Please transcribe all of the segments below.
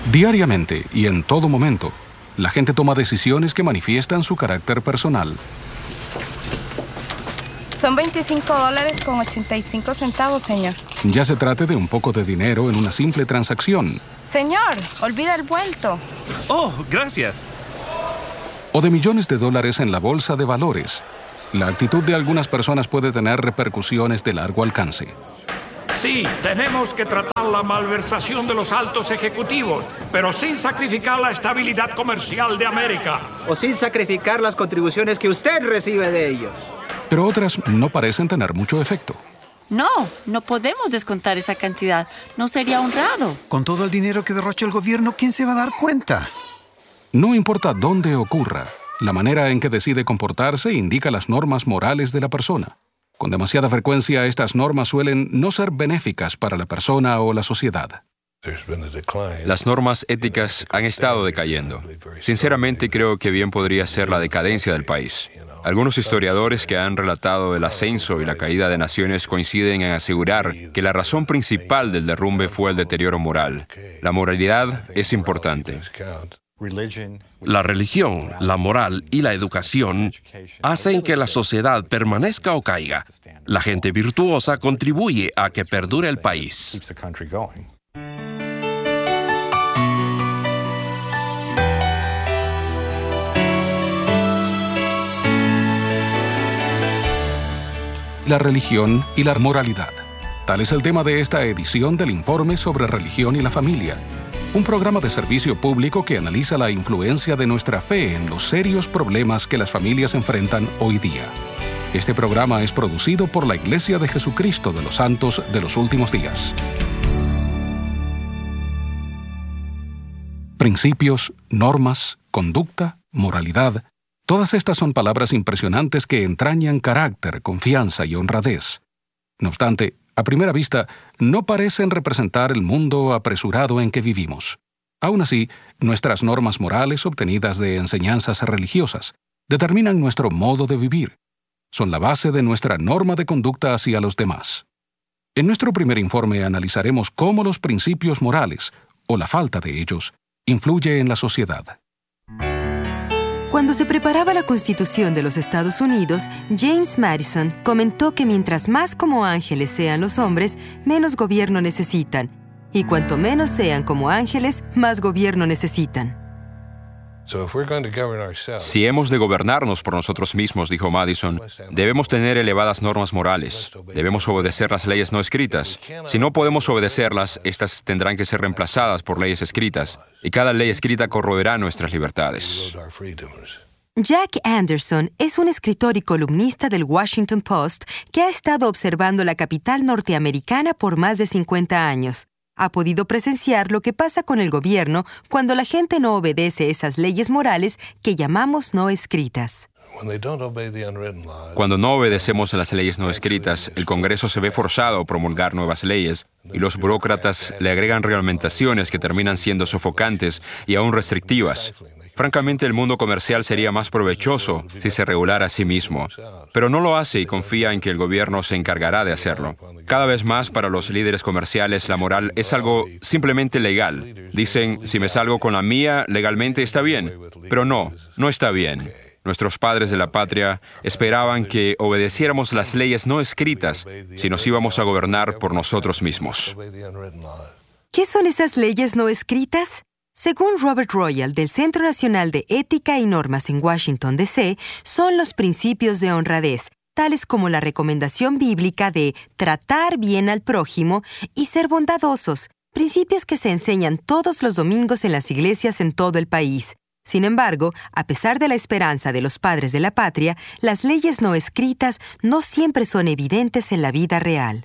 Diariamente y en todo momento, la gente toma decisiones que manifiestan su carácter personal. Son $25.85, señor. Ya se trate de un poco de dinero en una simple transacción. Señor, olvida el vuelto. Oh, gracias. O de millones de dólares en la bolsa de valores. La actitud de algunas personas puede tener repercusiones de largo alcance. Sí, tenemos que tratar la malversación de los altos ejecutivos, pero sin sacrificar la estabilidad comercial de América. O sin sacrificar las contribuciones que usted recibe de ellos. Pero otras no parecen tener mucho efecto. No podemos descontar esa cantidad. No sería honrado. Con todo el dinero que derrocha el gobierno, ¿quién se va a dar cuenta? No importa dónde ocurra, la manera en que decide comportarse indica las normas morales de la persona. Con demasiada frecuencia, estas normas suelen no ser benéficas para la persona o la sociedad. Las normas éticas han estado decayendo. Sinceramente, creo que bien podría ser la decadencia del país. Algunos historiadores que han relatado el ascenso y la caída de naciones coinciden en asegurar que la razón principal del derrumbe fue el deterioro moral. La moralidad es importante. La religión, la moral y la educación hacen que la sociedad permanezca o caiga. La gente virtuosa contribuye a que perdure el país. La religión y la moralidad. Tal es el tema de esta edición del Informe sobre Religión y la Familia, un programa de servicio público que analiza la influencia de nuestra fe en los serios problemas que las familias enfrentan hoy día. Este programa es producido por la Iglesia de Jesucristo de los Santos de los Últimos Días. Principios, normas, conducta, moralidad. Todas estas son palabras impresionantes que entrañan carácter, confianza y honradez. No obstante, a primera vista, no parecen representar el mundo apresurado en que vivimos. Aún así, nuestras normas morales obtenidas de enseñanzas religiosas determinan nuestro modo de vivir. Son la base de nuestra norma de conducta hacia los demás. En nuestro primer informe analizaremos cómo los principios morales, o la falta de ellos, influye en la sociedad. Cuando se preparaba la Constitución de los Estados Unidos, James Madison comentó que mientras más como ángeles sean los hombres, menos gobierno necesitan. Y cuanto menos sean como ángeles, más gobierno necesitan. Si hemos de gobernarnos por nosotros mismos, dijo Madison, debemos tener elevadas normas morales. Debemos obedecer las leyes no escritas. Si no podemos obedecerlas, estas tendrán que ser reemplazadas por leyes escritas. Y cada ley escrita corroerá nuestras libertades. Jack Anderson es un escritor y columnista del Washington Post que ha estado observando la capital norteamericana por más de 50 años. Ha podido presenciar lo que pasa con el gobierno cuando la gente no obedece esas leyes morales que llamamos no escritas. Cuando no obedecemos las leyes no escritas, el Congreso se ve forzado a promulgar nuevas leyes y los burócratas le agregan reglamentaciones que terminan siendo sofocantes y aún restrictivas. Francamente, el mundo comercial sería más provechoso si se regulara a sí mismo, pero no lo hace y confía en que el gobierno se encargará de hacerlo. Cada vez más para los líderes comerciales la moral es algo simplemente legal. Dicen, si me salgo con la mía, legalmente está bien, pero no está bien. Nuestros padres de la patria esperaban que obedeciéramos las leyes no escritas si nos íbamos a gobernar por nosotros mismos. ¿Qué son esas leyes no escritas? Según Robert Royal, del Centro Nacional de Ética y Normas en Washington, D.C., son los principios de honradez, tales como la recomendación bíblica de tratar bien al prójimo y ser bondadosos, principios que se enseñan todos los domingos en las iglesias en todo el país. Sin embargo, a pesar de la esperanza de los padres de la patria, las leyes no escritas no siempre son evidentes en la vida real.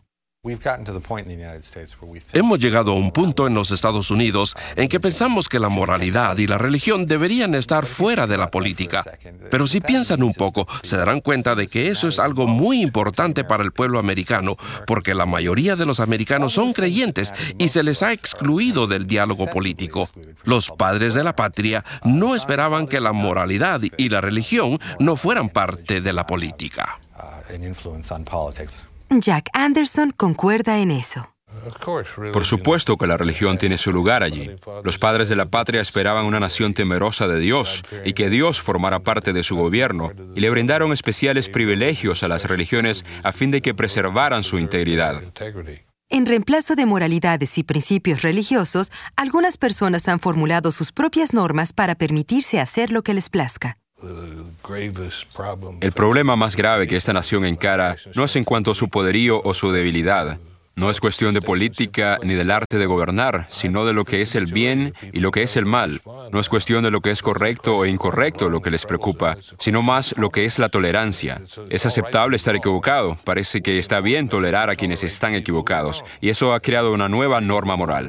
Hemos llegado a un punto en los Estados Unidos en que pensamos que la moralidad y la religión deberían estar fuera de la política. Pero si piensan un poco, se darán cuenta de que eso es algo muy importante para el pueblo americano, porque la mayoría de los americanos son creyentes y se les ha excluido del diálogo político. Los padres de la patria no esperaban que la moralidad y la religión no fueran parte de la política. Jack Anderson concuerda en eso. Por supuesto que la religión tiene su lugar allí. Los padres de la patria esperaban una nación temerosa de Dios y que Dios formara parte de su gobierno, y le brindaron especiales privilegios a las religiones a fin de que preservaran su integridad. En reemplazo de moralidades y principios religiosos, algunas personas han formulado sus propias normas para permitirse hacer lo que les plazca. El problema más grave que esta nación encara no es en cuanto a su poderío o su debilidad. No es cuestión de política ni del arte de gobernar, sino de lo que es el bien y lo que es el mal. No es cuestión de lo que es correcto o incorrecto lo que les preocupa, sino más lo que es la tolerancia. Es aceptable estar equivocado. Parece que está bien tolerar a quienes están equivocados. Y eso ha creado una nueva norma moral.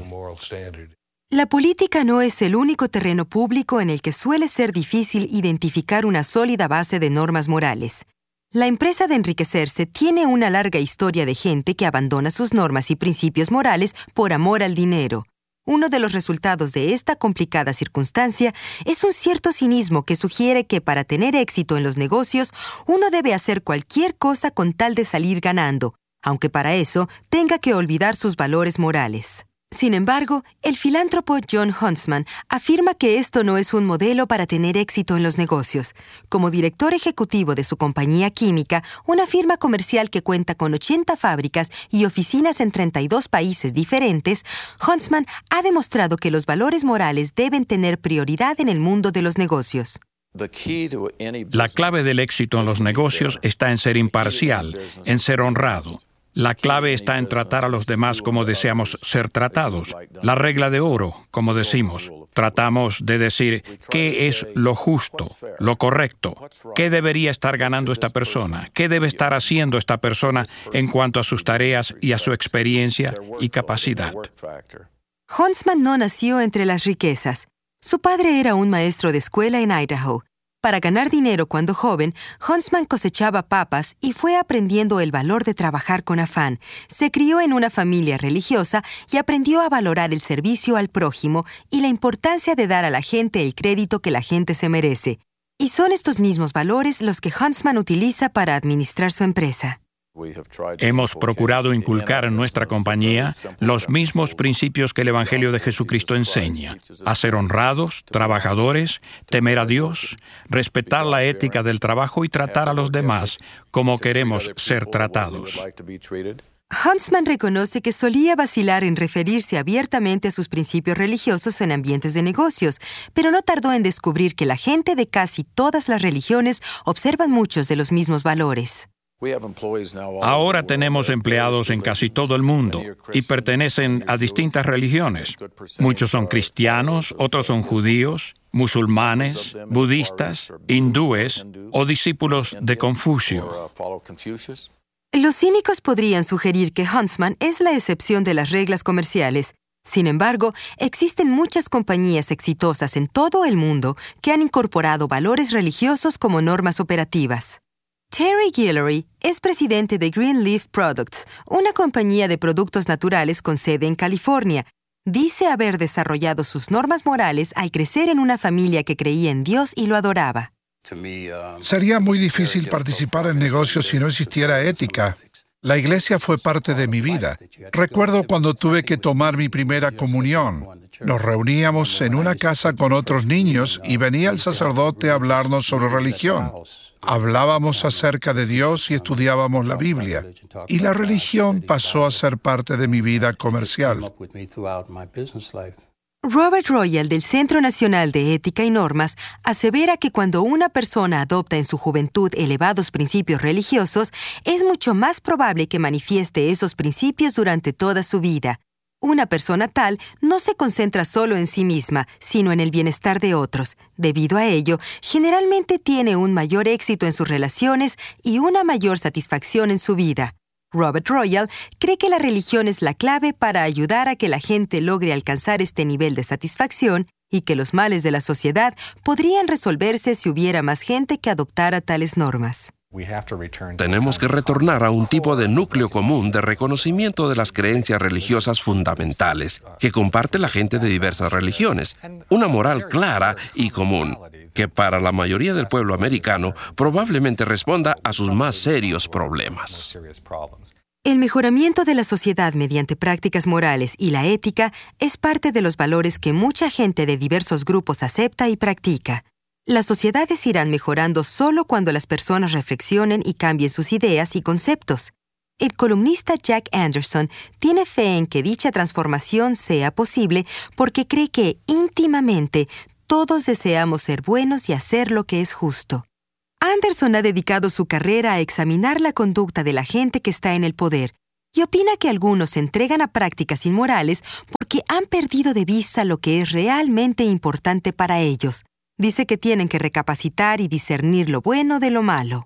La política no es el único terreno público en el que suele ser difícil identificar una sólida base de normas morales. La empresa de enriquecerse tiene una larga historia de gente que abandona sus normas y principios morales por amor al dinero. Uno de los resultados de esta complicada circunstancia es un cierto cinismo que sugiere que para tener éxito en los negocios, uno debe hacer cualquier cosa con tal de salir ganando, aunque para eso tenga que olvidar sus valores morales. Sin embargo, el filántropo John Huntsman afirma que esto no es un modelo para tener éxito en los negocios. Como director ejecutivo de su compañía química, una firma comercial que cuenta con 80 fábricas y oficinas en 32 países diferentes, Huntsman ha demostrado que los valores morales deben tener prioridad en el mundo de los negocios. La clave del éxito en los negocios está en ser imparcial, en ser honrado. La clave está en tratar a los demás como deseamos ser tratados. La regla de oro, como decimos. Tratamos de decir qué es lo justo, lo correcto, qué debería estar ganando esta persona, qué debe estar haciendo esta persona en cuanto a sus tareas y a su experiencia y capacidad. Huntsman no nació entre las riquezas. Su padre era un maestro de escuela en Idaho. Para ganar dinero cuando joven, Huntsman cosechaba papas y fue aprendiendo el valor de trabajar con afán. Se crió en una familia religiosa y aprendió a valorar el servicio al prójimo y la importancia de dar a la gente el crédito que la gente se merece. Y son estos mismos valores los que Huntsman utiliza para administrar su empresa. Hemos procurado inculcar en nuestra compañía los mismos principios que el Evangelio de Jesucristo enseña: a ser honrados, trabajadores, temer a Dios, respetar la ética del trabajo y tratar a los demás como queremos ser tratados. Huntsman reconoce que solía vacilar en referirse abiertamente a sus principios religiosos en ambientes de negocios, pero no tardó en descubrir que la gente de casi todas las religiones observan muchos de los mismos valores. Ahora tenemos empleados en casi todo el mundo y pertenecen a distintas religiones. Muchos son cristianos, otros son judíos, musulmanes, budistas, hindúes o discípulos de Confucio. Los cínicos podrían sugerir que Huntsman es la excepción de las reglas comerciales. Sin embargo, existen muchas compañías exitosas en todo el mundo que han incorporado valores religiosos como normas operativas. Terry Guillory es presidente de Greenleaf Products, una compañía de productos naturales con sede en California. Dice haber desarrollado sus normas morales al crecer en una familia que creía en Dios y lo adoraba. Sería muy difícil participar en negocios si no existiera ética. La iglesia fue parte de mi vida. Recuerdo cuando tuve que tomar mi primera comunión. Nos reuníamos en una casa con otros niños y venía el sacerdote a hablarnos sobre religión. Hablábamos acerca de Dios y estudiábamos la Biblia. Y la religión pasó a ser parte de mi vida comercial. Robert Royal, del Centro Nacional de Ética y Normas, asevera que cuando una persona adopta en su juventud elevados principios religiosos, es mucho más probable que manifieste esos principios durante toda su vida. Una persona tal no se concentra solo en sí misma, sino en el bienestar de otros. Debido a ello, generalmente tiene un mayor éxito en sus relaciones y una mayor satisfacción en su vida. Robert Royal cree que la religión es la clave para ayudar a que la gente logre alcanzar este nivel de satisfacción y que los males de la sociedad podrían resolverse si hubiera más gente que adoptara tales normas. Tenemos que retornar a un tipo de núcleo común de reconocimiento de las creencias religiosas fundamentales que comparte la gente de diversas religiones. Una moral clara y común, que para la mayoría del pueblo americano probablemente responda a sus más serios problemas. El mejoramiento de la sociedad mediante prácticas morales y la ética es parte de los valores que mucha gente de diversos grupos acepta y practica. Las sociedades irán mejorando solo cuando las personas reflexionen y cambien sus ideas y conceptos. El columnista Jack Anderson tiene fe en que dicha transformación sea posible porque cree que, íntimamente, todos deseamos ser buenos y hacer lo que es justo. Anderson ha dedicado su carrera a examinar la conducta de la gente que está en el poder y opina que algunos se entregan a prácticas inmorales porque han perdido de vista lo que es realmente importante para ellos. Dice que tienen que recapacitar y discernir lo bueno de lo malo.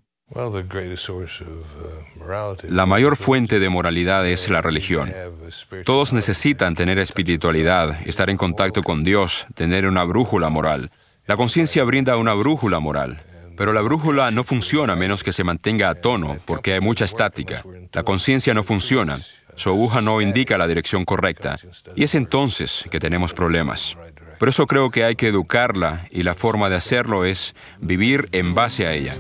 La mayor fuente de moralidad es la religión. Todos necesitan tener espiritualidad, estar en contacto con Dios, tener una brújula moral. La conciencia brinda una brújula moral, pero la brújula no funciona a menos que se mantenga a tono, porque hay mucha estática. La conciencia no funciona, su aguja no indica la dirección correcta, y es entonces que tenemos problemas. Por eso creo que hay que educarla, y la forma de hacerlo es vivir en base a ella.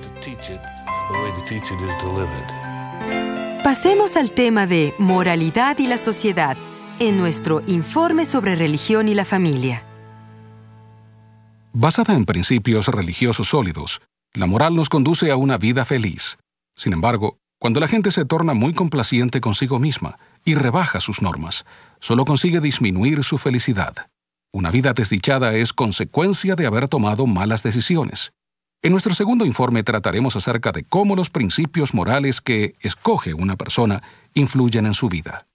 Pasemos al tema de moralidad y la sociedad en nuestro informe sobre religión y la familia. Basada en principios religiosos sólidos, la moral nos conduce a una vida feliz. Sin embargo, cuando la gente se torna muy complaciente consigo misma y rebaja sus normas, solo consigue disminuir su felicidad. Una vida desdichada es consecuencia de haber tomado malas decisiones. En nuestro segundo informe trataremos acerca de cómo los principios morales que escoge una persona influyen en su vida.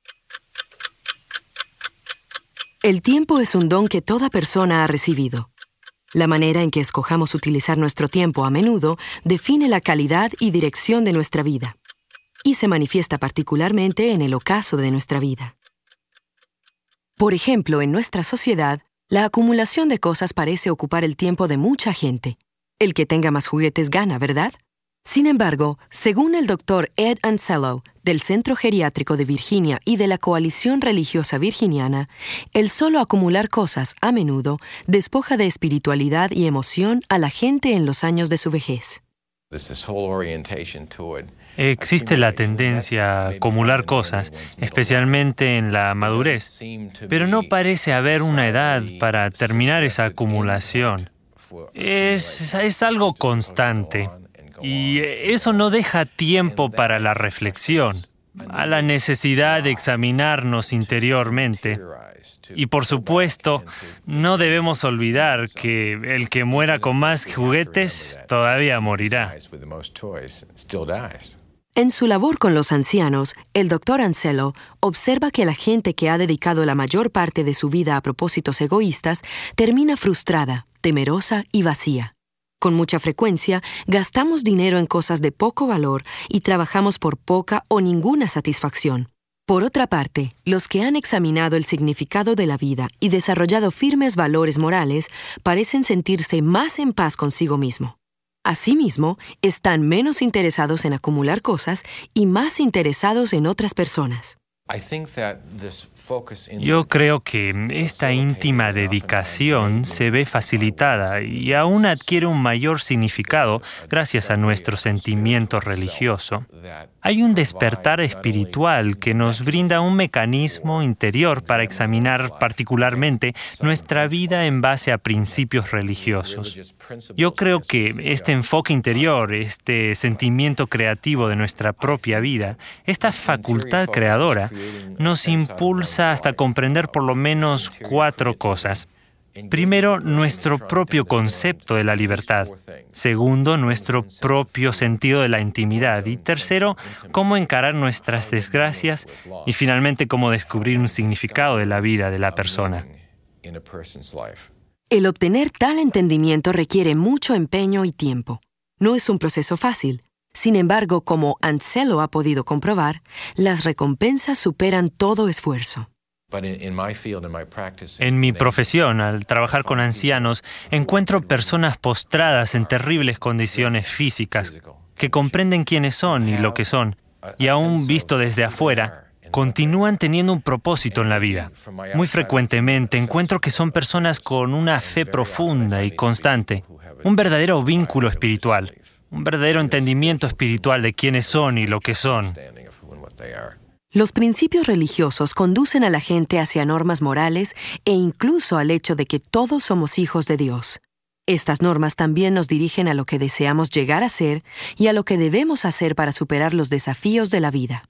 El tiempo es un don que toda persona ha recibido. La manera en que escojamos utilizar nuestro tiempo a menudo define la calidad y dirección de nuestra vida, y se manifiesta particularmente en el ocaso de nuestra vida. Por ejemplo, en nuestra sociedad, la acumulación de cosas parece ocupar el tiempo de mucha gente. El que tenga más juguetes gana, ¿verdad? Sin embargo, según el Dr. Ed Ansello, del Centro Geriátrico de Virginia y de la Coalición Religiosa Virginiana, el solo acumular cosas, a menudo, despoja de espiritualidad y emoción a la gente en los años de su vejez. Existe la tendencia a acumular cosas, especialmente en la madurez, pero no parece haber una edad para terminar esa acumulación. Es algo constante, y eso no deja tiempo para la reflexión, a la necesidad de examinarnos interiormente. Y por supuesto, no debemos olvidar que el que muera con más juguetes todavía morirá. En su labor con los ancianos, el Dr. Ansello observa que la gente que ha dedicado la mayor parte de su vida a propósitos egoístas termina frustrada, temerosa y vacía. Con mucha frecuencia, gastamos dinero en cosas de poco valor y trabajamos por poca o ninguna satisfacción. Por otra parte, los que han examinado el significado de la vida y desarrollado firmes valores morales parecen sentirse más en paz consigo mismo. Asimismo, están menos interesados en acumular cosas y más interesados en otras personas. Yo creo que esta íntima dedicación se ve facilitada y aún adquiere un mayor significado gracias a nuestro sentimiento religioso. Hay un despertar espiritual que nos brinda un mecanismo interior para examinar particularmente nuestra vida en base a principios religiosos. Yo creo que este enfoque interior, este sentimiento creativo de nuestra propia vida, esta facultad creadora, nos impulsa hasta comprender por lo menos 4 cosas. Primero, nuestro propio concepto de la libertad. Segundo, nuestro propio sentido de la intimidad. Y tercero, cómo encarar nuestras desgracias. Y finalmente, cómo descubrir un significado de la vida de la persona. El obtener tal entendimiento requiere mucho empeño y tiempo. No es un proceso fácil. Sin embargo, como Ansello ha podido comprobar, las recompensas superan todo esfuerzo. En mi profesión, al trabajar con ancianos, encuentro personas postradas en terribles condiciones físicas, que comprenden quiénes son y lo que son, y aún visto desde afuera, continúan teniendo un propósito en la vida. Muy frecuentemente encuentro que son personas con una fe profunda y constante, un verdadero vínculo espiritual, un verdadero entendimiento espiritual de quiénes son y lo que son. Los principios religiosos conducen a la gente hacia normas morales e incluso al hecho de que todos somos hijos de Dios. Estas normas también nos dirigen a lo que deseamos llegar a ser y a lo que debemos hacer para superar los desafíos de la vida.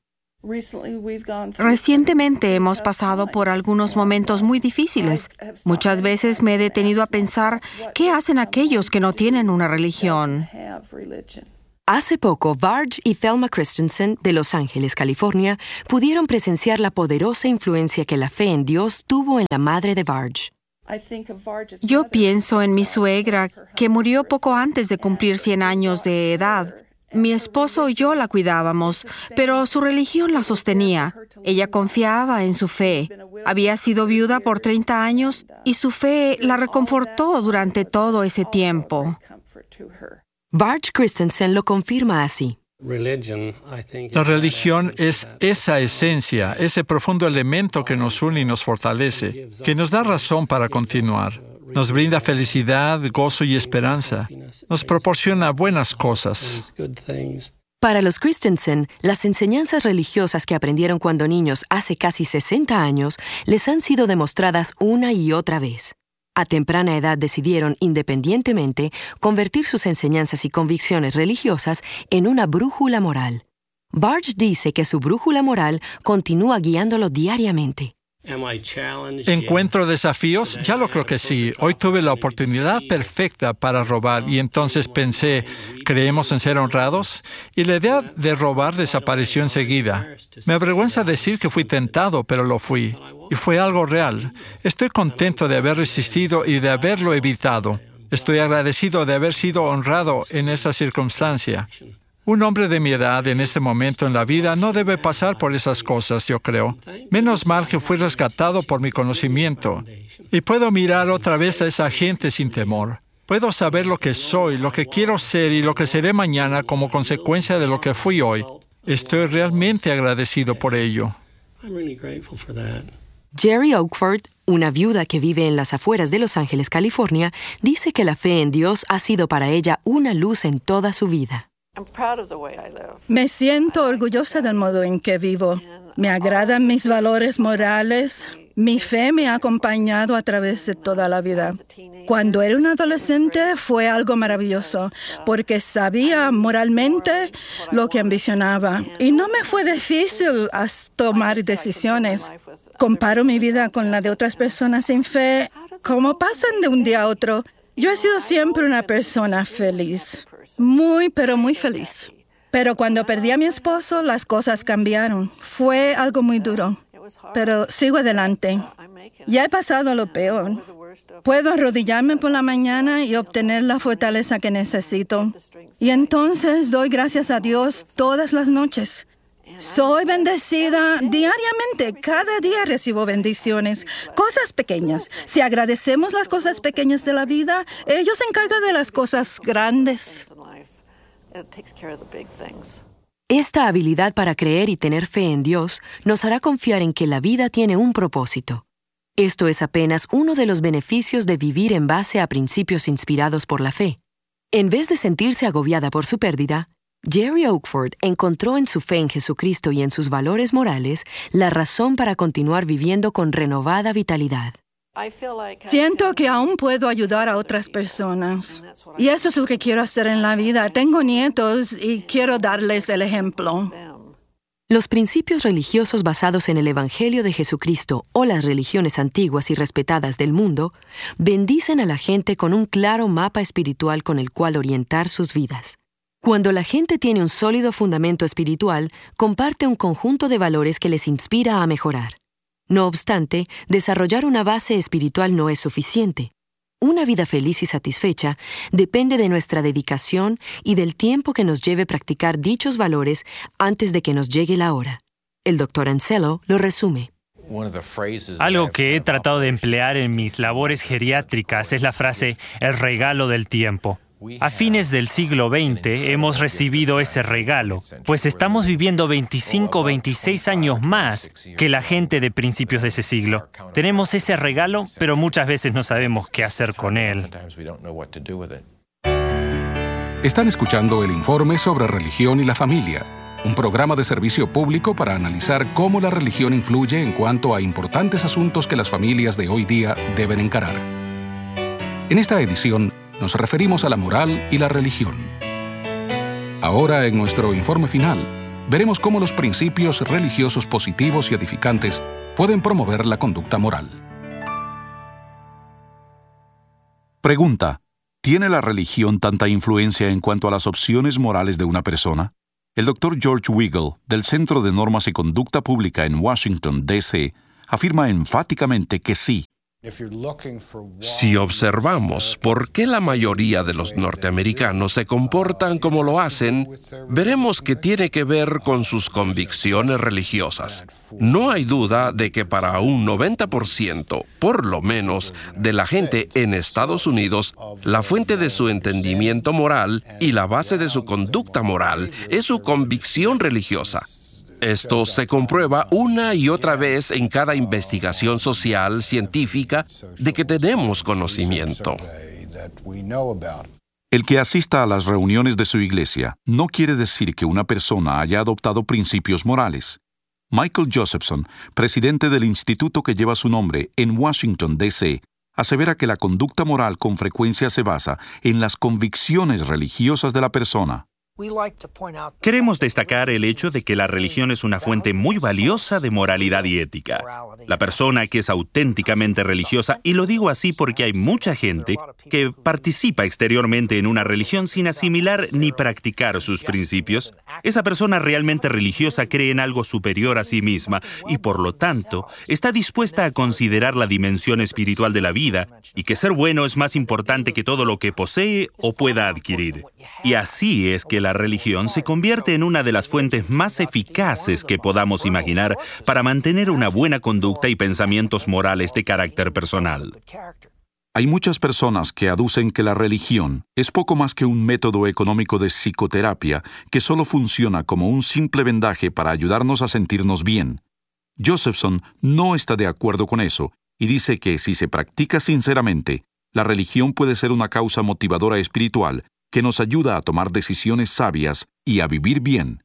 Recientemente hemos pasado por algunos momentos muy difíciles. Muchas veces me he detenido a pensar, ¿qué hacen aquellos que no tienen una religión? Hace poco, Varge y Thelma Christensen, de Los Ángeles, California, pudieron presenciar la poderosa influencia que la fe en Dios tuvo en la madre de Varge. Yo pienso en mi suegra, que murió poco antes de cumplir 100 años de edad. Mi esposo y yo la cuidábamos, pero su religión la sostenía. Ella confiaba en su fe. Había sido viuda por 30 años y su fe la reconfortó durante todo ese tiempo. Varge Christensen lo confirma así. La religión es esa esencia, ese profundo elemento que nos une y nos fortalece, que nos da razón para continuar. Nos brinda felicidad, gozo y esperanza. Nos proporciona buenas cosas. Para los Christensen, las enseñanzas religiosas que aprendieron cuando niños hace casi 60 años les han sido demostradas una y otra vez. A temprana edad decidieron, independientemente, convertir sus enseñanzas y convicciones religiosas en una brújula moral. Varge dice que su brújula moral continúa guiándolo diariamente. ¿Encuentro desafíos? Ya lo creo que sí. Hoy tuve la oportunidad perfecta para robar y entonces pensé, ¿creemos en ser honrados? Y la idea de robar desapareció enseguida. Me avergüenza decir que fui tentado, pero lo fui. Y fue algo real. Estoy contento de haber resistido y de haberlo evitado. Estoy agradecido de haber sido honrado en esa circunstancia. Un hombre de mi edad en este momento en la vida no debe pasar por esas cosas, yo creo. Menos mal que fui rescatado por mi conocimiento. Y puedo mirar otra vez a esa gente sin temor. Puedo saber lo que soy, lo que quiero ser y lo que seré mañana como consecuencia de lo que fui hoy. Estoy realmente agradecido por ello. Jerry Oakford, una viuda que vive en las afueras de Los Ángeles, California, dice que la fe en Dios ha sido para ella una luz en toda su vida. Me siento orgullosa del modo en que vivo. Me agradan mis valores morales. Mi fe me ha acompañado a través de toda la vida. Cuando era un adolescente fue algo maravilloso, porque sabía moralmente lo que ambicionaba. Y no me fue difícil tomar decisiones. Comparo mi vida con la de otras personas sin fe. ¿Cómo pasan de un día a otro? Yo he sido siempre una persona feliz. Muy, pero muy feliz. Pero cuando perdí a mi esposo, las cosas cambiaron. Fue algo muy duro. Pero sigo adelante. Ya he pasado lo peor. Puedo arrodillarme por la mañana y obtener la fortaleza que necesito. Y entonces doy gracias a Dios todas las noches. Soy bendecida diariamente. Cada día recibo bendiciones. Cosas pequeñas. Si agradecemos las cosas pequeñas de la vida, ellos se encargan de las cosas grandes. Esta habilidad para creer y tener fe en Dios nos hará confiar en que la vida tiene un propósito. Esto es apenas uno de los beneficios de vivir en base a principios inspirados por la fe. En vez de sentirse agobiada por su pérdida, Jerry Oakford encontró en su fe en Jesucristo y en sus valores morales la razón para continuar viviendo con renovada vitalidad. Siento que aún puedo ayudar a otras personas. Y eso es lo que quiero hacer en la vida. Tengo nietos y quiero darles el ejemplo. Los principios religiosos basados en el Evangelio de Jesucristo o las religiones antiguas y respetadas del mundo bendicen a la gente con un claro mapa espiritual con el cual orientar sus vidas. Cuando la gente tiene un sólido fundamento espiritual, comparte un conjunto de valores que les inspira a mejorar. No obstante, desarrollar una base espiritual no es suficiente. Una vida feliz y satisfecha depende de nuestra dedicación y del tiempo que nos lleve practicar dichos valores antes de que nos llegue la hora. El Dr. Ansello lo resume. Algo que he tratado de emplear en mis labores geriátricas es la frase «el regalo del tiempo». A fines del siglo XX hemos recibido ese regalo, pues estamos viviendo 25 o 26 años más que la gente de principios de ese siglo. Tenemos ese regalo, pero muchas veces no sabemos qué hacer con él. Están escuchando el informe sobre religión y la familia. un programa de servicio público para analizar cómo la religión influye en cuanto a importantes asuntos que las familias de hoy día deben encarar. En esta edición nos referimos a la moral y la religión. Ahora, en nuestro informe final, veremos cómo los principios religiosos positivos y edificantes pueden promover la conducta moral. Pregunta: ¿tiene la religión tanta influencia en cuanto a las opciones morales de una persona? El Dr. George Weigel, del Centro de Normas y Conducta Pública en Washington, D.C., afirma enfáticamente que sí. Si observamos por qué la mayoría de los norteamericanos se comportan como lo hacen, veremos que tiene que ver con sus convicciones religiosas. No hay duda de que para un 90%, por lo menos, de la gente en Estados Unidos, la fuente de su entendimiento moral y la base de su conducta moral es su convicción religiosa. Esto se comprueba una y otra vez en cada investigación social, científica, de que tenemos conocimiento. El que asista a las reuniones de su iglesia no quiere decir que una persona haya adoptado principios morales. Michael Josephson, presidente del instituto que lleva su nombre en Washington, D.C., asevera que la conducta moral con frecuencia se basa en las convicciones religiosas de la persona. Queremos destacar el hecho de que la religión es una fuente muy valiosa de moralidad y ética. La persona que es auténticamente religiosa, y lo digo así porque hay mucha gente que participa exteriormente en una religión sin asimilar ni practicar sus principios, esa persona realmente religiosa cree en algo superior a sí misma y por lo tanto está dispuesta a considerar la dimensión espiritual de la vida y que ser bueno es más importante que todo lo que posee o pueda adquirir. Y así es que la religión se convierte en una de las fuentes más eficaces que podamos imaginar para mantener una buena conducta y pensamientos morales de carácter personal. Hay muchas personas que aducen que la religión es poco más que un método económico de psicoterapia que solo funciona como un simple vendaje para ayudarnos a sentirnos bien. Josephson no está de acuerdo con eso y dice que si se practica sinceramente, la religión puede ser una causa motivadora espiritual que nos ayuda a tomar decisiones sabias y a vivir bien.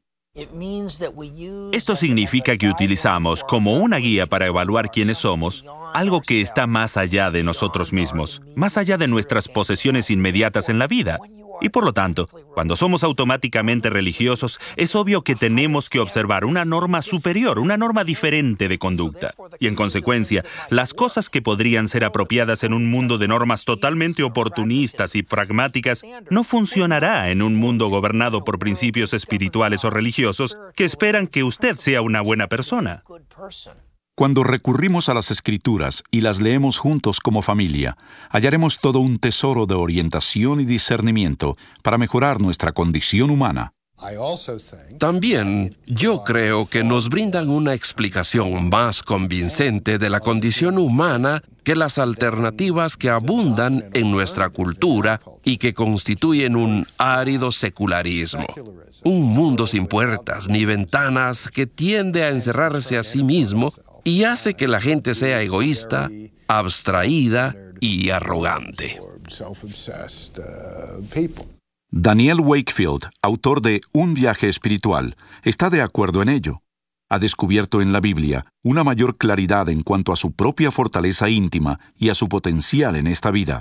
Esto significa que utilizamos como una guía para evaluar quiénes somos, algo que está más allá de nosotros mismos, más allá de nuestras posesiones inmediatas en la vida. Y por lo tanto, cuando somos automáticamente religiosos, es obvio que tenemos que observar una norma superior, una norma diferente de conducta. Y en consecuencia, las cosas que podrían ser apropiadas en un mundo de normas totalmente oportunistas y pragmáticas no funcionará en un mundo gobernado por principios espirituales o religiosos que esperan que usted sea una buena persona. Cuando recurrimos a las Escrituras y las leemos juntos como familia, hallaremos todo un tesoro de orientación y discernimiento para mejorar nuestra condición humana. También yo creo que nos brindan una explicación más convincente de la condición humana que las alternativas que abundan en nuestra cultura y que constituyen un árido secularismo. Un mundo sin puertas ni ventanas que tiende a encerrarse a sí mismo y hace que la gente sea egoísta, abstraída y arrogante. Daniel Wakefield, autor de Un viaje espiritual, está de acuerdo en ello. Ha descubierto en la Biblia una mayor claridad en cuanto a su propia fortaleza íntima y a su potencial en esta vida.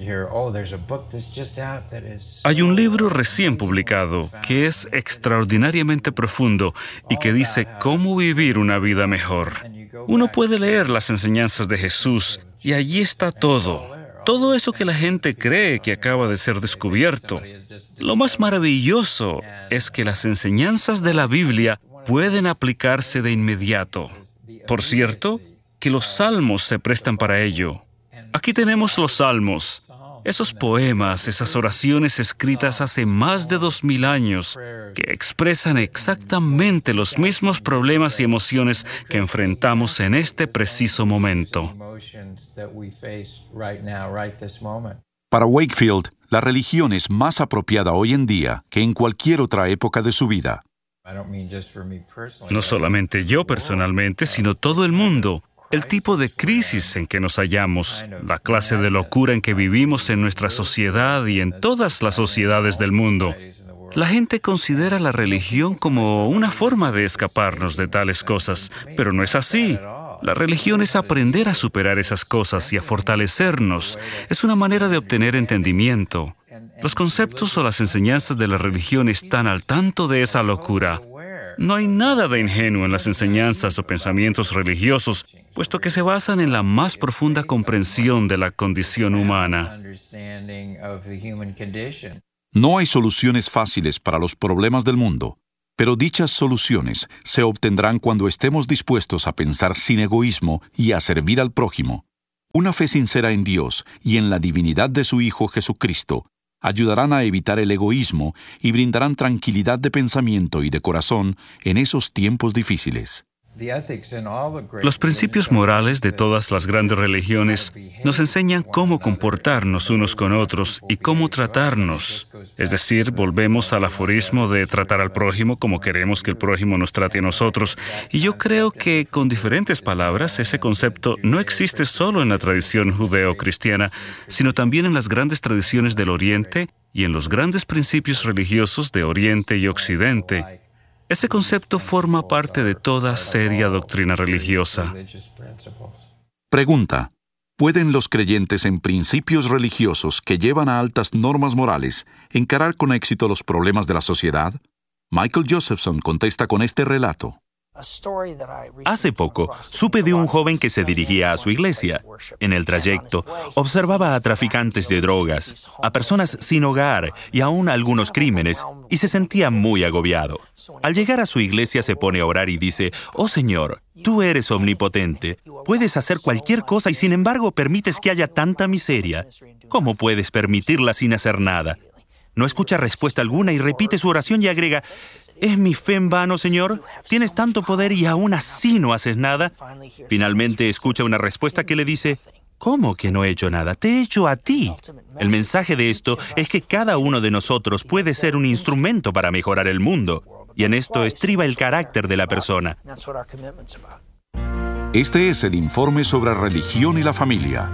Hay un libro recién publicado que es extraordinariamente profundo y que dice cómo vivir una vida mejor. Uno puede leer las enseñanzas de Jesús y allí está todo. Todo eso que la gente cree que acaba de ser descubierto. Lo más maravilloso es que las enseñanzas de la Biblia pueden aplicarse de inmediato. Por cierto, que los salmos se prestan para ello. Aquí tenemos los salmos. Esos poemas, esas oraciones escritas hace más de 2000 años, que expresan exactamente los mismos problemas y emociones que enfrentamos en este preciso momento. Para Wakefield, la religión es más apropiada hoy en día que en cualquier otra época de su vida. No solamente yo personalmente, sino todo el mundo. El tipo de crisis en que nos hallamos, la clase de locura en que vivimos en nuestra sociedad y en todas las sociedades del mundo. La gente considera la religión como una forma de escaparnos de tales cosas, pero no es así. La religión es aprender a superar esas cosas y a fortalecernos. Es una manera de obtener entendimiento. Los conceptos o las enseñanzas de la religión están al tanto de esa locura. No hay nada de ingenuo en las enseñanzas o pensamientos religiosos, puesto que se basan en la más profunda comprensión de la condición humana. No hay soluciones fáciles para los problemas del mundo, pero dichas soluciones se obtendrán cuando estemos dispuestos a pensar sin egoísmo y a servir al prójimo. Una fe sincera en Dios y en la divinidad de su Hijo Jesucristo ayudarán a evitar el egoísmo y brindarán tranquilidad de pensamiento y de corazón en esos tiempos difíciles. Los principios morales de todas las grandes religiones nos enseñan cómo comportarnos unos con otros y cómo tratarnos. Es decir, volvemos al aforismo de tratar al prójimo como queremos que el prójimo nos trate a nosotros. Y yo creo que, con diferentes palabras, ese concepto no existe solo en la tradición judeo-cristiana, sino también en las grandes tradiciones del Oriente y en los grandes principios religiosos de Oriente y Occidente. Ese concepto forma parte de toda seria doctrina religiosa. Pregunta: ¿pueden los creyentes en principios religiosos que llevan a altas normas morales encarar con éxito los problemas de la sociedad? Michael Josephson contesta con este relato. Hace poco, supe de un joven que se dirigía a su iglesia. En el trayecto, observaba a traficantes de drogas, a personas sin hogar y aún algunos crímenes, y se sentía muy agobiado. Al llegar a su iglesia se pone a orar y dice: «Oh Señor, tú eres omnipotente, puedes hacer cualquier cosa y sin embargo permites que haya tanta miseria. ¿Cómo puedes permitirla sin hacer nada?». No escucha respuesta alguna y repite su oración y agrega: «¿Es mi fe en vano, Señor? Tienes tanto poder y aún así no haces nada». Finalmente escucha una respuesta que le dice: «¿Cómo que no he hecho nada? Te he hecho a ti». El mensaje de esto es que cada uno de nosotros puede ser un instrumento para mejorar el mundo, y en esto estriba el carácter de la persona. Este es el informe sobre religión y la familia.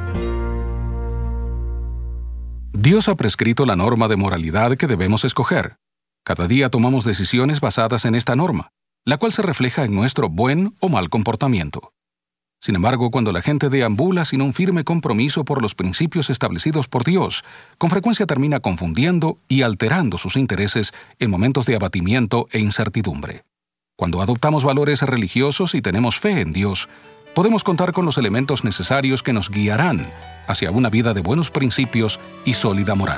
Dios ha prescrito la norma de moralidad que debemos escoger. Cada día tomamos decisiones basadas en esta norma, la cual se refleja en nuestro buen o mal comportamiento. Sin embargo, cuando la gente deambula sin un firme compromiso por los principios establecidos por Dios, con frecuencia termina confundiendo y alterando sus intereses en momentos de abatimiento e incertidumbre. Cuando adoptamos valores religiosos y tenemos fe en Dios, podemos contar con los elementos necesarios que nos guiarán hacia una vida de buenos principios y sólida moral.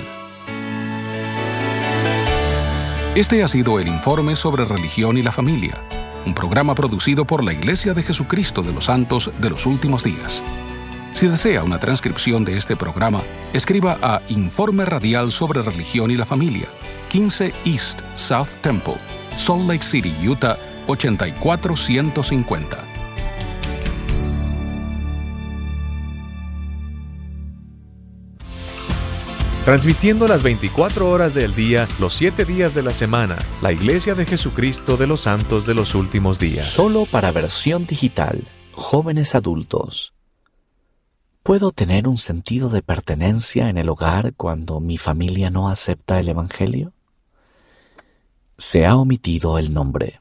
Este ha sido el informe sobre religión y la familia, un programa producido por la Iglesia de Jesucristo de los Santos de los Últimos Días. Si desea una transcripción de este programa, escriba a Informe Radial sobre Religión y la Familia, 15 East South Temple, Salt Lake City, Utah, 84150. Transmitiendo las 24 horas del día, los 7 días de la semana, la Iglesia de Jesucristo de los Santos de los Últimos Días. Solo para versión digital, jóvenes adultos. ¿Puedo tener un sentido de pertenencia en el hogar cuando mi familia no acepta el Evangelio? Se ha omitido el nombre.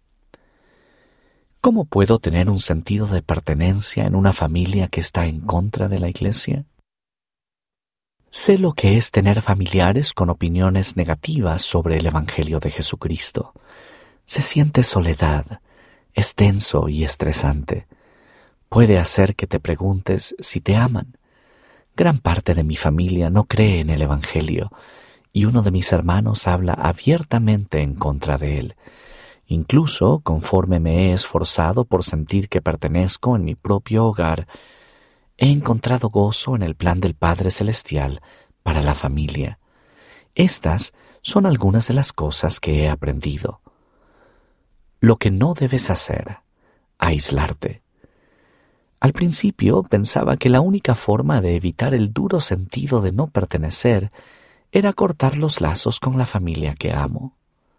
¿Cómo puedo tener un sentido de pertenencia en una familia que está en contra de la Iglesia? Sé lo que es tener familiares con opiniones negativas sobre el Evangelio de Jesucristo. Se siente soledad, es tenso y estresante. Puede hacer que te preguntes si te aman. Gran parte de mi familia no cree en el Evangelio, y uno de mis hermanos habla abiertamente en contra de él. Incluso, conforme me he esforzado por sentir que pertenezco en mi propio hogar, he encontrado gozo en el plan del Padre Celestial para la familia. Estas son algunas de las cosas que he aprendido. Lo que no debes hacer: aislarte. Al principio pensaba que la única forma de evitar el duro sentido de no pertenecer era cortar los lazos con la familia que amo.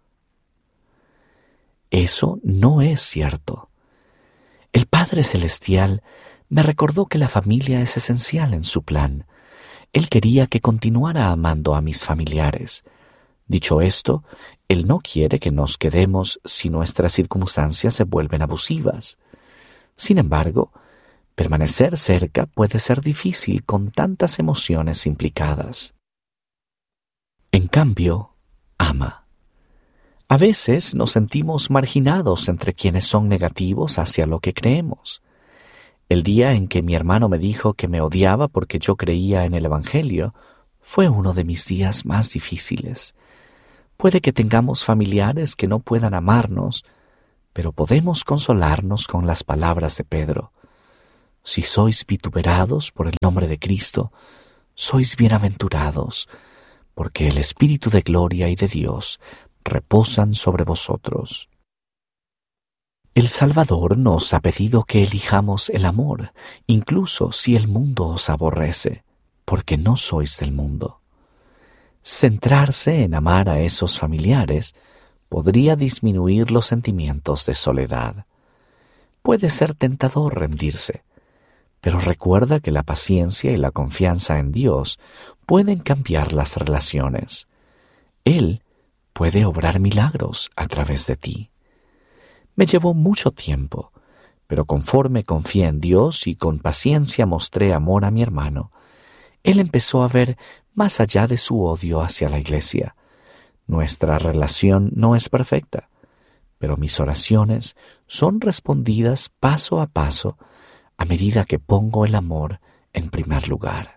Eso no es cierto. El Padre Celestial me recordó que la familia es esencial en su plan. Él quería que continuara amando a mis familiares. Dicho esto, Él no quiere que nos quedemos si nuestras circunstancias se vuelven abusivas. Sin embargo, permanecer cerca puede ser difícil con tantas emociones implicadas. En cambio, ama. A veces nos sentimos marginados entre quienes son negativos hacia lo que creemos. El día en que mi hermano me dijo que me odiaba porque yo creía en el Evangelio, fue uno de mis días más difíciles. Puede que tengamos familiares que no puedan amarnos, pero podemos consolarnos con las palabras de Pedro. Si sois vituperados por el nombre de Cristo, sois bienaventurados, porque el Espíritu de gloria y de Dios reposan sobre vosotros. El Salvador nos ha pedido que elijamos el amor, incluso si el mundo os aborrece, porque no sois del mundo. Centrarse en amar a esos familiares podría disminuir los sentimientos de soledad. Puede ser tentador rendirse, pero recuerda que la paciencia y la confianza en Dios pueden cambiar las relaciones. Él puede obrar milagros a través de ti. Me llevó mucho tiempo, pero conforme confié en Dios y con paciencia mostré amor a mi hermano, él empezó a ver más allá de su odio hacia la iglesia. Nuestra relación no es perfecta, pero mis oraciones son respondidas paso a paso a medida que pongo el amor en primer lugar.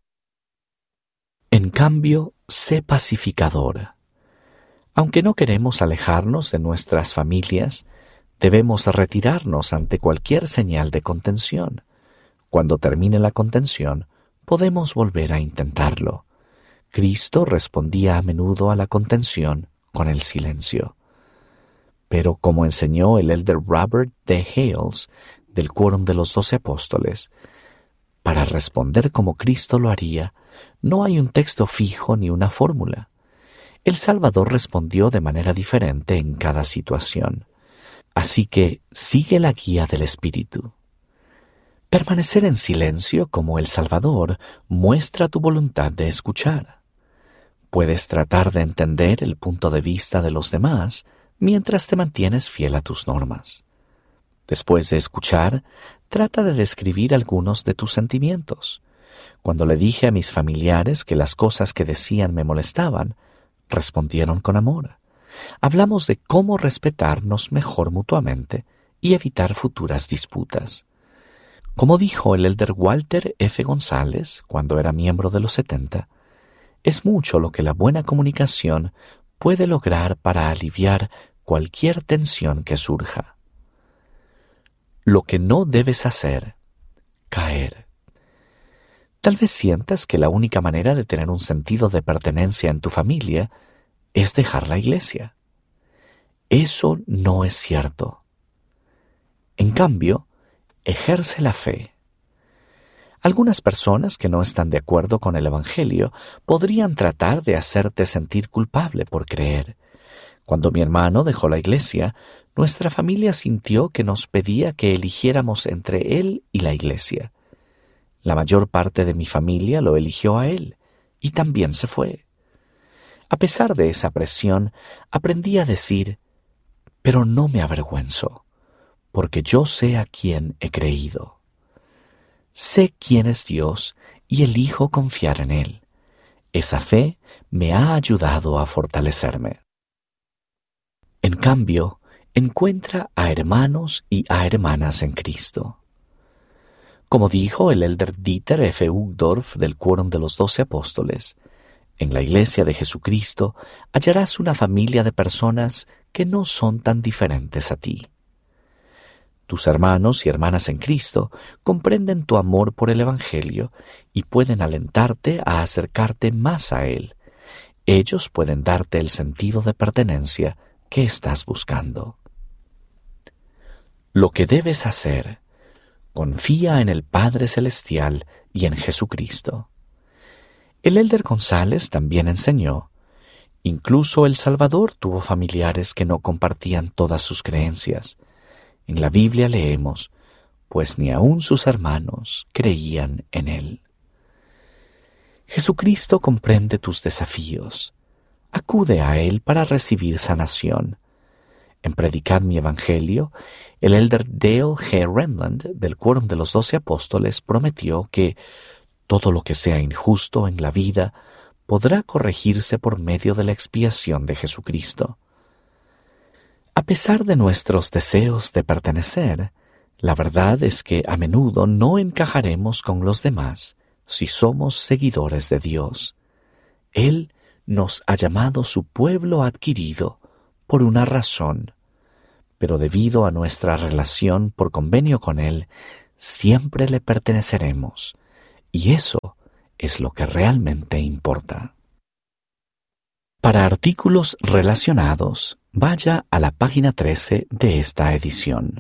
En cambio, sé pacificador. Aunque no queremos alejarnos de nuestras familias, debemos retirarnos ante cualquier señal de contención. Cuando termine la contención, podemos volver a intentarlo. Cristo respondía a menudo a la contención con el silencio. Pero como enseñó el elder Robert D. Hales del Quórum de los 12 Apóstoles, para responder como Cristo lo haría, no hay un texto fijo ni una fórmula. El Salvador respondió de manera diferente en cada situación. Así que sigue la guía del Espíritu. Permanecer en silencio como el Salvador muestra tu voluntad de escuchar. Puedes tratar de entender el punto de vista de los demás mientras te mantienes fiel a tus normas. Después de escuchar, trata de describir algunos de tus sentimientos. Cuando le dije a mis familiares que las cosas que decían me molestaban, respondieron con amor. Hablamos de cómo respetarnos mejor mutuamente y evitar futuras disputas. Como dijo el elder Walter F. González cuando era miembro de los 70, es mucho lo que la buena comunicación puede lograr para aliviar cualquier tensión que surja. Lo que no debes hacer, caer. Tal vez sientas que la única manera de tener un sentido de pertenencia en tu familia es dejar la iglesia. Eso no es cierto. En cambio, ejerce la fe. Algunas personas que no están de acuerdo con el Evangelio podrían tratar de hacerte sentir culpable por creer. Cuando mi hermano dejó la iglesia, nuestra familia sintió que nos pedía que eligiéramos entre él y la iglesia. La mayor parte de mi familia lo eligió a él y también se fue. A pesar de esa presión, aprendí a decir, pero no me avergüenzo, porque yo sé a quién he creído. Sé quién es Dios y elijo confiar en Él. Esa fe me ha ayudado a fortalecerme. En cambio, encuentra a hermanos y a hermanas en Cristo. Como dijo el elder Dieter F. Uchtdorf del Quórum de los 12 Apóstoles, en la Iglesia de Jesucristo hallarás una familia de personas que no son tan diferentes a ti. Tus hermanos y hermanas en Cristo comprenden tu amor por el Evangelio y pueden alentarte a acercarte más a Él. Ellos pueden darte el sentido de pertenencia que estás buscando. Lo que debes hacer, confía en el Padre Celestial y en Jesucristo. El elder González también enseñó, incluso el Salvador tuvo familiares que no compartían todas sus creencias. En la Biblia leemos, pues ni aun sus hermanos creían en él. Jesucristo comprende tus desafíos. acude a Él para recibir sanación. En Predicar mi Evangelio, el elder Dale G. Renland, del Quórum de los 12 Apóstoles, prometió que todo lo que sea injusto en la vida podrá corregirse por medio de la expiación de Jesucristo. A pesar de nuestros deseos de pertenecer, la verdad es que a menudo no encajaremos con los demás si somos seguidores de Dios. Él nos ha llamado su pueblo adquirido por una razón, pero debido a nuestra relación por convenio con Él, siempre le perteneceremos, y eso es lo que realmente importa. Para artículos relacionados, vaya a la página 13 de esta edición.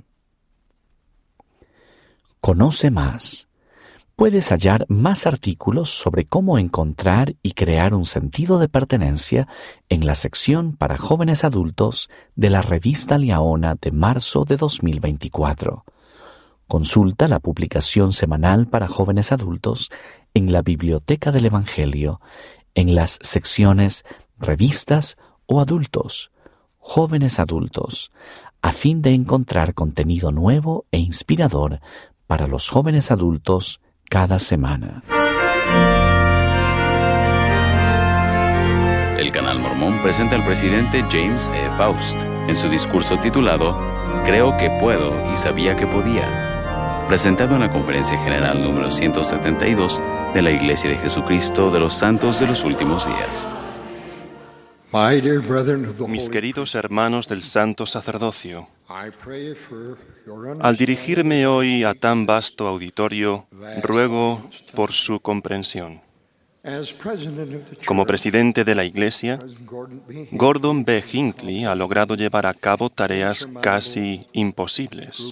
Conoce más. Puedes hallar más artículos sobre cómo encontrar y crear un sentido de pertenencia en la sección para jóvenes adultos de la revista Liaona de marzo de 2024. Consulta la publicación semanal para jóvenes adultos en la Biblioteca del Evangelio, en las secciones Revistas o Adultos, Jóvenes Adultos, a fin de encontrar contenido nuevo e inspirador para los jóvenes adultos cada semana. El Canal Mormón presenta al presidente James E. Faust en su discurso titulado Creo que puedo y sabía que podía, presentado en la Conferencia General número 172 de la Iglesia de Jesucristo de los Santos de los Últimos Días. Mis queridos hermanos del Santo Sacerdocio, al dirigirme hoy a tan vasto auditorio, ruego por su comprensión. Como presidente de la Iglesia, Gordon B. Hinckley ha logrado llevar a cabo tareas casi imposibles.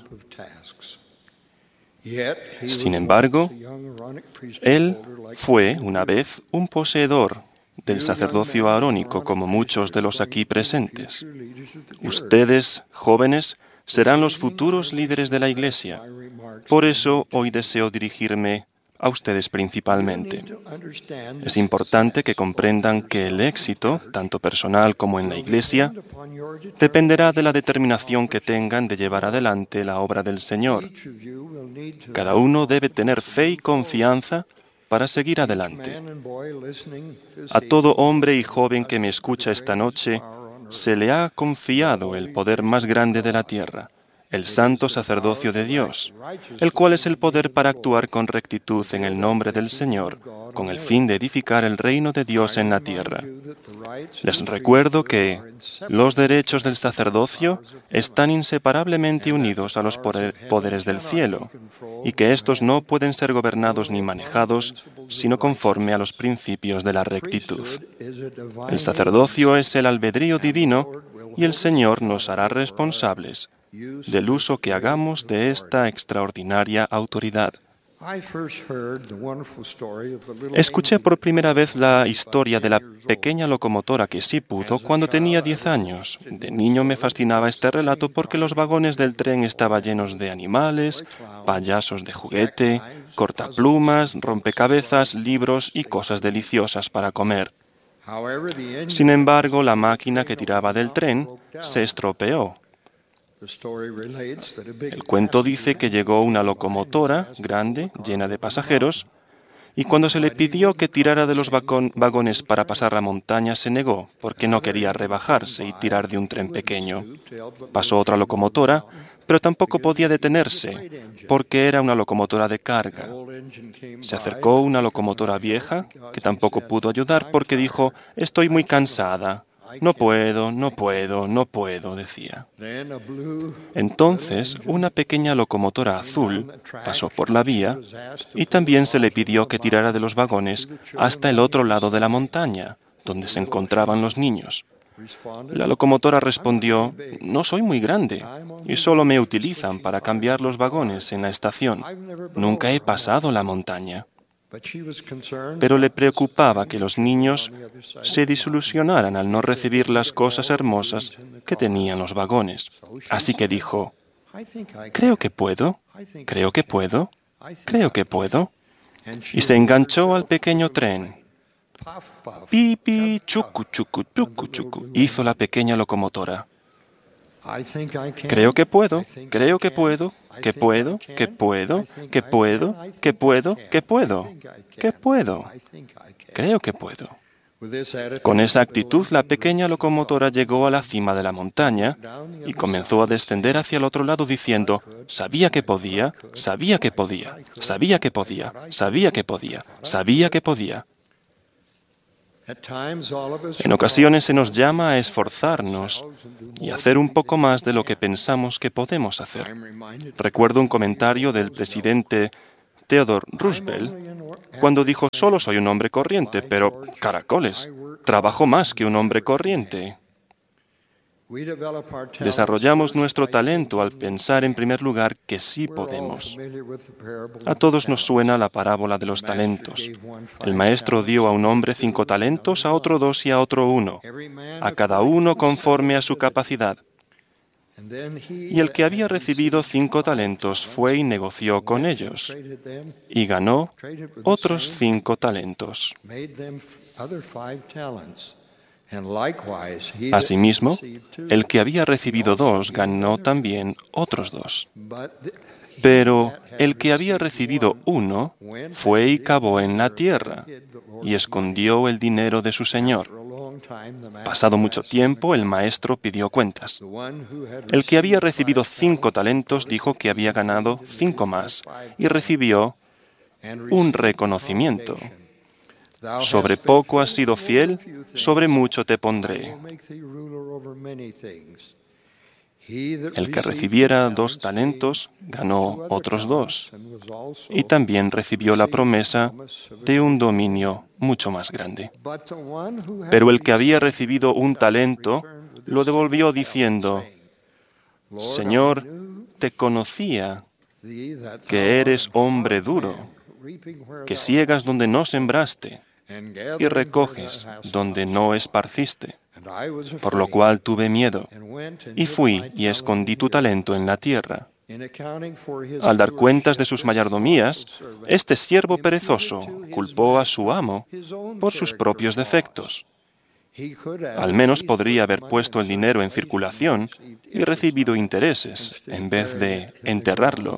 Sin embargo, él fue una vez un poseedor del sacerdocio arónico, como muchos de los aquí presentes. Ustedes, jóvenes, serán los futuros líderes de la Iglesia. Por eso, hoy deseo dirigirme a ustedes principalmente. Es importante que comprendan que el éxito, tanto personal como en la Iglesia, dependerá de la determinación que tengan de llevar adelante la obra del Señor. Cada uno debe tener fe y confianza para seguir adelante. A todo hombre y joven que me escucha esta noche, se le ha confiado el poder más grande de la tierra, el santo sacerdocio de Dios, el cual es el poder para actuar con rectitud en el nombre del Señor, con el fin de edificar el reino de Dios en la tierra. Les recuerdo que los derechos del sacerdocio están inseparablemente unidos a los poderes del cielo, y que estos no pueden ser gobernados ni manejados, sino conforme a los principios de la rectitud. El sacerdocio es el albedrío divino, y el Señor nos hará responsables del uso que hagamos de esta extraordinaria autoridad. Escuché por primera vez la historia de la pequeña locomotora que sí pudo cuando tenía 10 años. De niño me fascinaba este relato porque los vagones del tren estaban llenos de animales, payasos de juguete, cortaplumas, rompecabezas, libros y cosas deliciosas para comer. Sin embargo, la máquina que tiraba del tren se estropeó. El cuento dice que llegó una locomotora grande, llena de pasajeros, y cuando se le pidió que tirara de los vagones para pasar la montaña, se negó, porque no quería rebajarse y tirar de un tren pequeño. Pasó otra locomotora, pero tampoco podía detenerse, porque era una locomotora de carga. Se acercó una locomotora vieja, que tampoco pudo ayudar, porque dijo, «Estoy muy cansada». No puedo, decía. Entonces, una pequeña locomotora azul pasó por la vía y también se le pidió que tirara de los vagones hasta el otro lado de la montaña, donde se encontraban los niños. La locomotora respondió, «No soy muy grande y solo me utilizan para cambiar los vagones en la estación. Nunca he pasado la montaña». Pero le preocupaba que los niños se desilusionaran al no recibir las cosas hermosas que tenían los vagones. Así que dijo, «Creo que puedo, creo que puedo, creo que puedo». Y se enganchó al pequeño tren. Pipi, chucu, chucu, chucu, chucu, hizo la pequeña locomotora. Creo que puedo, creo que puedo, que puedo, que puedo, que puedo, que puedo, que puedo, que puedo. Creo que puedo. Con esa actitud, la pequeña locomotora llegó a la cima de la montaña y comenzó a descender hacia el otro lado diciendo, sabía que podía, sabía que podía, sabía que podía, sabía que podía, sabía que podía. En ocasiones se nos llama a esforzarnos y hacer un poco más de lo que pensamos que podemos hacer. Recuerdo un comentario del presidente Theodore Roosevelt cuando dijo, solo soy un hombre corriente, pero caracoles, trabajo más que un hombre corriente. Desarrollamos nuestro talento al pensar en primer lugar que sí podemos. A todos nos suena la parábola de los talentos. El maestro dio a un hombre 5 talentos, a otro 2 y a otro 1, a cada uno conforme a su capacidad. Y el que había recibido 5 talentos fue y negoció con ellos, y ganó otros 5 talentos. Asimismo, el que había recibido 2 ganó también otros 2. Pero el que había recibido 1 fue y cavó en la tierra y escondió el dinero de su señor. Pasado mucho tiempo, el maestro pidió cuentas. El que había recibido 5 talentos dijo que había ganado 5 más y recibió un reconocimiento. Sobre poco has sido fiel, sobre mucho te pondré. El que recibiera 2 talentos ganó otros 2 y también recibió la promesa de un dominio mucho más grande. Pero el que había recibido 1 talento lo devolvió diciendo, Señor, te conocía que eres hombre duro, que siegas donde no sembraste y recoges donde no esparciste. Por lo cual tuve miedo, y fui y escondí tu talento en la tierra. Al dar cuentas de sus mayordomías, este siervo perezoso culpó a su amo por sus propios defectos. Al menos podría haber puesto el dinero en circulación y recibido intereses, en vez de enterrarlo.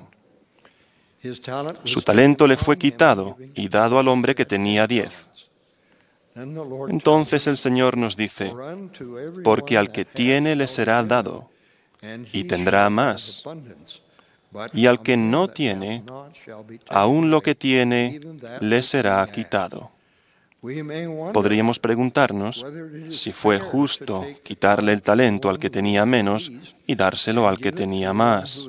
Su talento le fue quitado y dado al hombre que tenía 10. Entonces el Señor nos dice, porque al que tiene le será dado, y tendrá más. Y al que no tiene, aún lo que tiene le será quitado. Podríamos preguntarnos si fue justo quitarle el talento al que tenía menos y dárselo al que tenía más.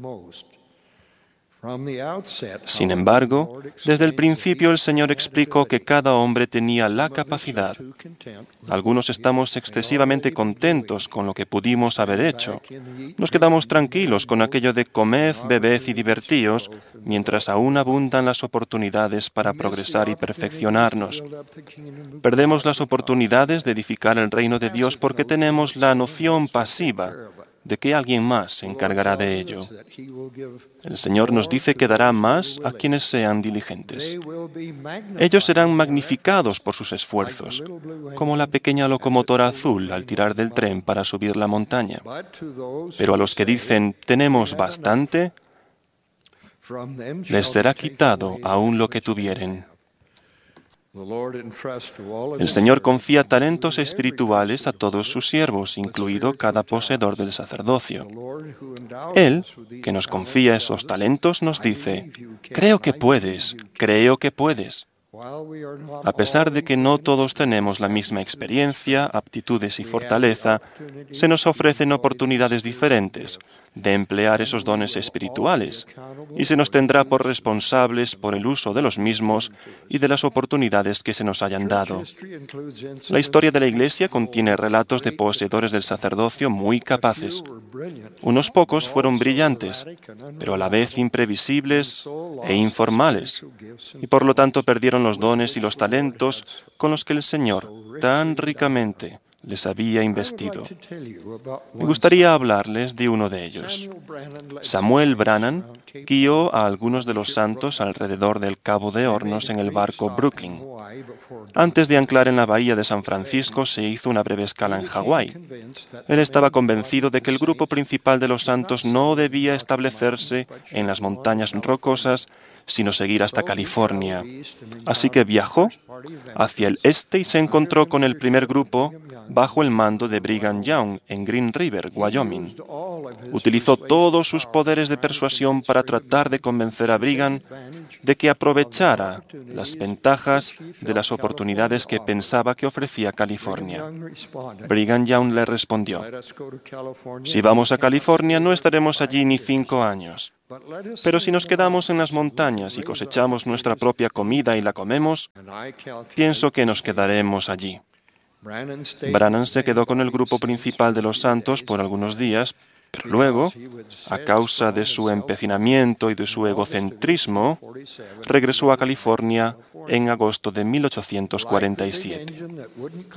Sin embargo, desde el principio el Señor explicó que cada hombre tenía la capacidad. Algunos estamos excesivamente contentos con lo que pudimos haber hecho. Nos quedamos tranquilos con aquello de comed, bebed y divertíos, mientras aún abundan las oportunidades para progresar y perfeccionarnos. Perdemos las oportunidades de edificar el reino de Dios porque tenemos la noción pasiva de que alguien más se encargará de ello. El Señor nos dice que dará más a quienes sean diligentes. Ellos serán magnificados por sus esfuerzos, como la pequeña locomotora azul al tirar del tren para subir la montaña. Pero a los que dicen, tenemos bastante, les será quitado aún lo que tuvieren. El Señor confía talentos espirituales a todos sus siervos, incluido cada poseedor del sacerdocio. Él, que nos confía esos talentos, nos dice, creo que puedes, creo que puedes. A pesar de que no todos tenemos la misma experiencia, aptitudes y fortaleza, se nos ofrecen oportunidades diferentes de emplear esos dones espirituales y se nos tendrá por responsables por el uso de los mismos y de las oportunidades que se nos hayan dado. La historia de la Iglesia contiene relatos de poseedores del sacerdocio muy capaces. Unos pocos fueron brillantes, pero a la vez imprevisibles e informales, y por lo tanto perdieron los dones y los talentos con los que el Señor tan ricamente les había investido. Me gustaría hablarles de uno de ellos. Samuel Brannan guió a algunos de los santos alrededor del Cabo de Hornos en el barco Brooklyn. Antes de anclar en la bahía de San Francisco, se hizo una breve escala en Hawái. Él estaba convencido de que el grupo principal de los santos no debía establecerse en las montañas rocosas, sino seguir hasta California. Así que viajó hacia el este y se encontró con el primer grupo bajo el mando de Brigham Young en Green River, Wyoming. Utilizó todos sus poderes de persuasión para tratar de convencer a Brigham de que aprovechara las ventajas de las oportunidades que pensaba que ofrecía California. Brigham Young le respondió: si vamos a California no estaremos allí ni 5 años. Pero si nos quedamos en las montañas y cosechamos nuestra propia comida y la comemos, pienso que nos quedaremos allí. Brannan se quedó con el grupo principal de los santos por algunos días, pero luego, a causa de su empecinamiento y de su egocentrismo, regresó a California en agosto de 1847.